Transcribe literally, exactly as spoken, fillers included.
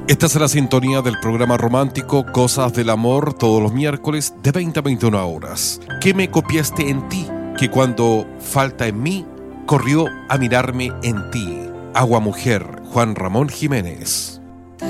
Esta es la sintonía del programa romántico Cosas del Amor, todos los miércoles de veinte a veintiuna horas. ¿Qué me copiaste en ti? Que cuando falta en mí, corrió a mirarme en ti. Agua Mujer, Juan Ramón Jiménez.